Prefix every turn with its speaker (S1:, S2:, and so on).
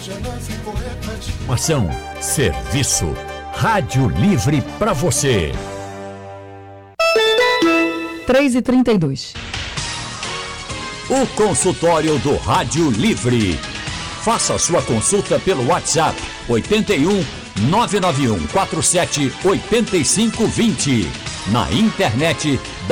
S1: Informação, serviço. Rádio Livre para você.
S2: 3h32.
S1: O consultório do Rádio Livre. Faça sua consulta pelo WhatsApp 81 991 47 85 20. Na internet